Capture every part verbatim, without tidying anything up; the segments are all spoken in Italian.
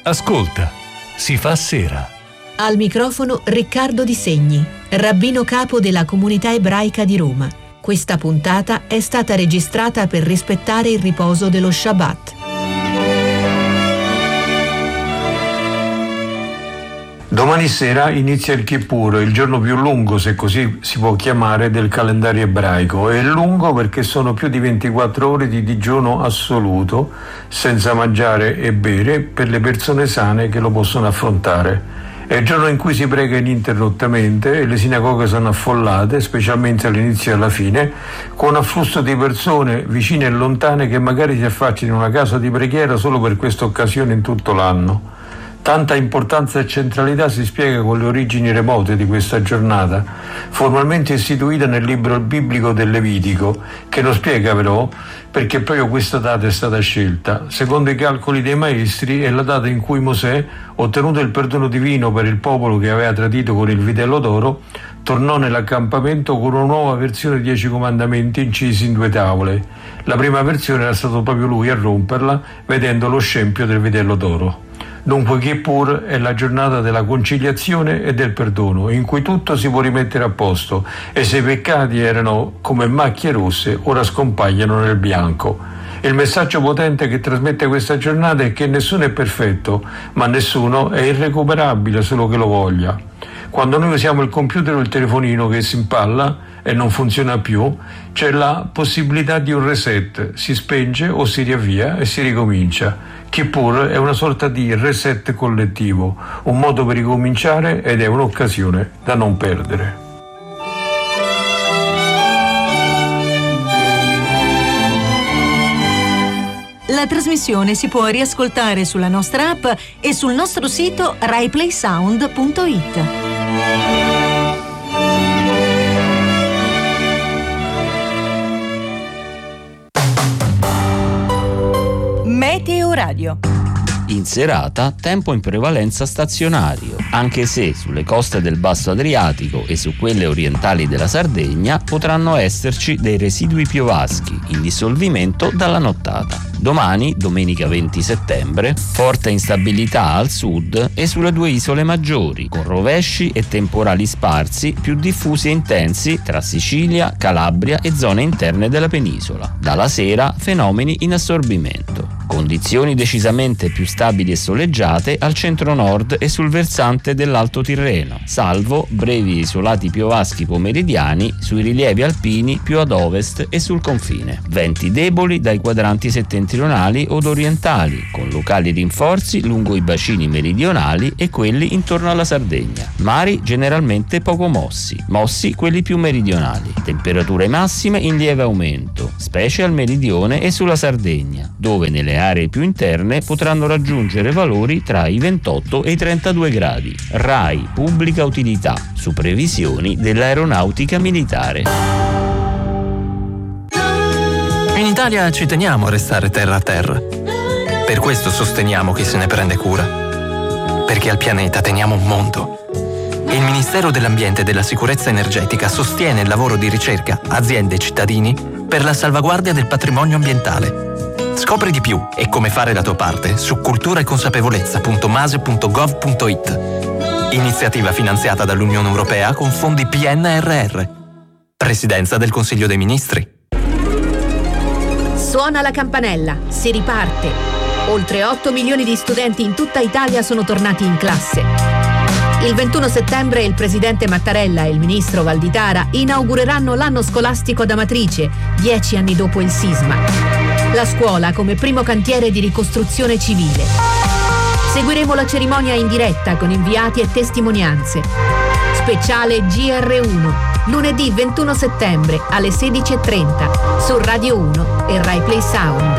Ascolta, si fa sera. Al microfono Riccardo Di Segni, rabbino capo della comunità ebraica di Roma. Questa puntata è stata registrata per rispettare il riposo dello Shabbat. Domani sera inizia il Kippur, il giorno più lungo, se così si può chiamare, del calendario ebraico. È lungo perché sono più di ventiquattro ore di digiuno assoluto, senza mangiare e bere, per le persone sane che lo possono affrontare. È il giorno in cui si prega ininterrottamente e le sinagoghe sono affollate, specialmente all'inizio e alla fine, con un afflusso di persone vicine e lontane che magari si affacciano in una casa di preghiera solo per questa occasione in tutto l'anno. Tanta importanza e centralità si spiega con le origini remote di questa giornata, formalmente istituita nel libro biblico del Levitico, che non spiega però perché proprio questa data è stata scelta. Secondo i calcoli dei maestri è la data in cui Mosè, ottenuto il perdono divino per il popolo che aveva tradito con il vitello d'oro, tornò nell'accampamento con una nuova versione dei Dieci Comandamenti incisi in due tavole. La prima versione era stato proprio lui a romperla, vedendo lo scempio del vitello d'oro. Dunque Kippur è la giornata della conciliazione e del perdono, in cui tutto si può rimettere a posto e se i peccati erano come macchie rosse, ora scompaiono nel bianco. Il messaggio potente che trasmette questa giornata è che nessuno è perfetto, ma nessuno è irrecuperabile solo che lo voglia. Quando noi usiamo il computer o il telefonino che si impalla e non funziona più, c'è la possibilità di un reset, si spenge o si riavvia e si ricomincia. Kippur è una sorta di reset collettivo, un modo per ricominciare ed è un'occasione da non perdere. La trasmissione si può riascoltare sulla nostra app e sul nostro sito rai play sound punto it. Meteo Radio. In serata, tempo in prevalenza stazionario, anche se sulle coste del Basso Adriatico e su quelle orientali della Sardegna potranno esserci dei residui piovaschi in dissolvimento dalla nottata. Domani, domenica venti settembre, forte instabilità al sud e sulle due isole maggiori, con rovesci e temporali sparsi più diffusi e intensi tra Sicilia, Calabria e zone interne della penisola. Dalla sera, fenomeni in assorbimento. Condizioni decisamente più stabili e soleggiate al centro-nord e sul versante dell'Alto Tirreno, salvo brevi isolati piovaschi pomeridiani sui rilievi alpini più ad ovest e sul confine. Venti deboli dai quadranti settentrionali od orientali, con locali rinforzi lungo i bacini meridionali e quelli intorno alla Sardegna. Mari generalmente poco mossi, mossi quelli più meridionali. Temperature massime in lieve aumento, specie al meridione e sulla Sardegna, dove nelle aree più interne potranno raggiungere valori tra i ventotto e i trentadue gradi. RAI Pubblica Utilità, su previsioni dell'aeronautica militare. In Italia ci teniamo a restare terra a terra. Per questo sosteniamo chi se ne prende cura. Perché al pianeta teniamo un mondo. Il Ministero dell'Ambiente e della Sicurezza Energetica sostiene il lavoro di ricerca, aziende e cittadini per la salvaguardia del patrimonio ambientale. Scopri di più e come fare la tua parte su cultura e consapevolezza punto mase punto gov punto it. Iniziativa finanziata dall'Unione Europea con fondi P N R R. Presidenza del Consiglio dei Ministri. Suona la campanella, si riparte. Oltre otto milioni di studenti in tutta Italia sono tornati in classe. Il ventuno settembre il presidente Mattarella e il ministro Valditara inaugureranno l'anno scolastico ad Amatrice, dieci anni dopo il sisma. La scuola come primo cantiere di ricostruzione civile. Seguiremo la cerimonia in diretta con inviati e testimonianze. Speciale G R uno, lunedì ventuno settembre alle sedici e trenta su Radio uno e Rai Play Sound.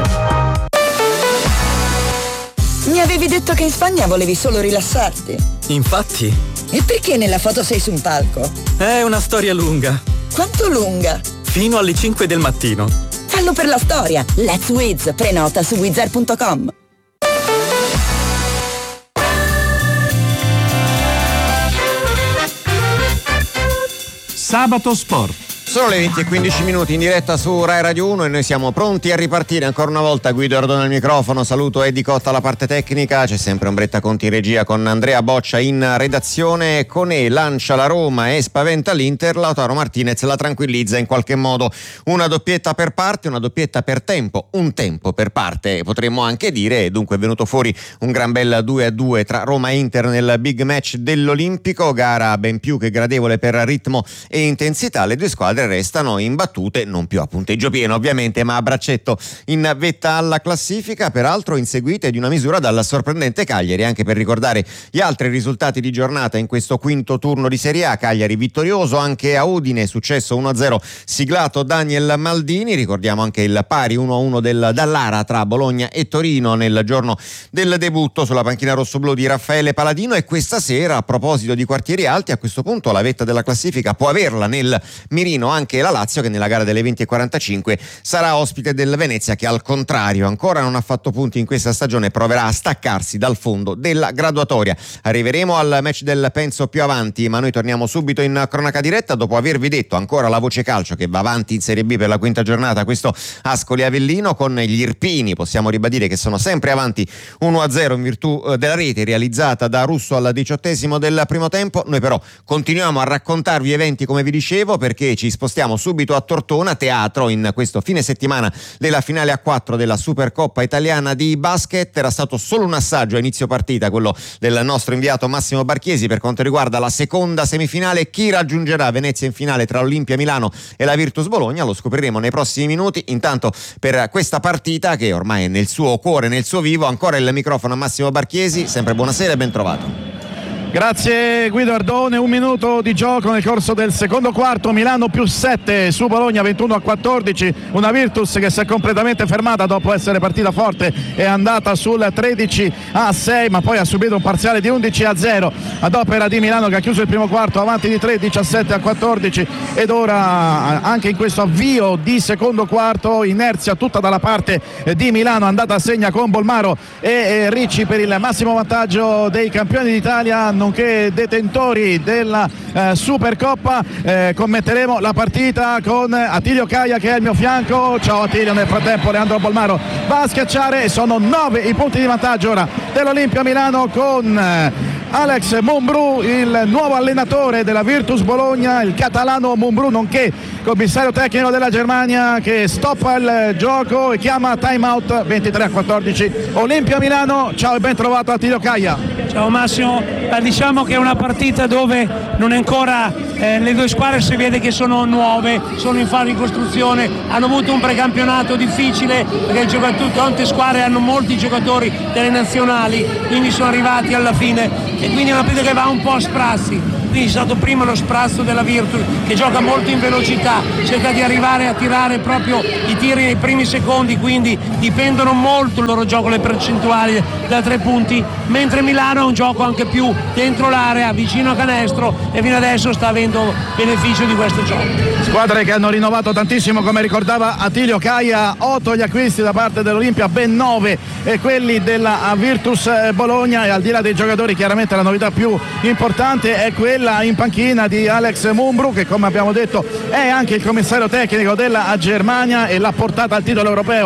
Mi avevi detto che in Spagna volevi solo rilassarti. Infatti. E perché nella foto sei su un palco? È una storia lunga. Quanto lunga? Fino alle cinque del mattino. Fallo per la storia. Let's Wiz. Prenota su wizard punto com. Sabato Sport. Sono le venti e quindici minuti in diretta su Rai Radio uno e noi siamo pronti a ripartire ancora una volta. Guido Ardone al microfono, saluto Eddie Cotta alla parte tecnica, c'è sempre Ombretta Conti in regia con Andrea Boccia in redazione. Conè lancia la Roma e spaventa l'Inter, Lautaro Martinez la tranquillizza in qualche modo. Una doppietta per parte, una doppietta per tempo, un tempo per parte potremmo anche dire. Dunque è venuto fuori un gran bel due a due tra Roma e Inter nel big match dell'Olimpico, gara ben più che gradevole per ritmo e intensità. Le due squadre restano imbattute, non più a punteggio pieno ovviamente, ma a braccetto in vetta alla classifica, peraltro inseguite di una misura dal sorprendente Cagliari. Anche per ricordare gli altri risultati di giornata in questo quinto turno di Serie A: Cagliari vittorioso, anche a Udine successo uno a zero siglato Daniel Maldini. Ricordiamo anche il pari uno a uno del Dallara tra Bologna e Torino nel giorno del debutto sulla panchina rossoblù di Raffaele Paladino. E questa sera, a proposito di quartieri alti, a questo punto la vetta della classifica può averla nel mirino anche la Lazio, che nella gara delle venti e quarantacinque sarà ospite del Venezia, che al contrario ancora non ha fatto punti in questa stagione, proverà a staccarsi dal fondo della graduatoria. Arriveremo al match del Penso più avanti, ma noi torniamo subito in cronaca diretta dopo avervi detto ancora la voce calcio che va avanti in Serie B per la quinta giornata, questo Ascoli Avellino, con gli Irpini possiamo ribadire che sono sempre avanti uno a zero in virtù della rete realizzata da Russo al diciottesimo del primo tempo. Noi però continuiamo a raccontarvi eventi, come vi dicevo, perché ci spostiamo subito a Tortona, teatro in questo fine settimana della finale a quattro della Supercoppa italiana di basket. Era stato solo un assaggio a inizio partita, quello del nostro inviato Massimo Barchiesi, per quanto riguarda la seconda semifinale. Chi raggiungerà Venezia in finale tra Olimpia Milano e la Virtus Bologna lo scopriremo nei prossimi minuti. Intanto, per questa partita che ormai è nel suo cuore, nel suo vivo, ancora il microfono a Massimo Barchiesi. Sempre buonasera e ben trovato. Grazie Guido Ardone. Un minuto di gioco nel corso del secondo quarto, Milano più sette su Bologna ventuno a quattordici, una Virtus che si è completamente fermata dopo essere partita forte, è andata sul tredici a sei, ma poi ha subito un parziale di undici a zero ad opera di Milano, che ha chiuso il primo quarto avanti di tre, diciassette a quattordici, ed ora anche in questo avvio di secondo quarto inerzia tutta dalla parte di Milano, andata a segna con Bolmaro e Ricci per il massimo vantaggio dei campioni d'Italia nonché detentori della eh, Supercoppa. Eh, commetteremo la partita con Attilio Caia, che è al mio fianco. Ciao Attilio. Nel frattempo Leandro Bolmaro va a schiacciare e sono nove i punti di vantaggio ora dell'Olimpia Milano, con eh, Alex Mumbrú, il nuovo allenatore della Virtus Bologna, il catalano Mumbrú, nonché commissario tecnico della Germania, che stoppa il gioco e chiama time out. Ventitré a quattordici Olimpia Milano. Ciao e ben trovato Attilio Caia. Ciao Massimo. Eh, diciamo che è una partita dove non è ancora eh, le due squadre si vede che sono nuove, sono in fase di costruzione, hanno avuto un precampionato difficile perché il giocatore, tante squadre hanno molti giocatori delle nazionali, quindi sono arrivati alla fine e quindi è una partita che va un po' a sprazzi. Quindi è stato prima lo sprazzo della Virtus, che gioca molto in velocità, cerca di arrivare a tirare proprio i tiri nei primi secondi, quindi dipendono molto il loro gioco, le percentuali da tre punti, mentre Milano ha un gioco anche più dentro l'area, vicino a canestro, e fino adesso sta avendo beneficio di questo gioco. Squadre che hanno rinnovato tantissimo, come ricordava Attilio Caia, otto gli acquisti da parte dell'Olimpia, ben nove e quelli della Virtus Bologna, e al di là dei giocatori chiaramente la novità più importante è quella in panchina di Alex Mumbrú, che come abbiamo detto è anche il commissario tecnico della Germania e l'ha portata al titolo europeo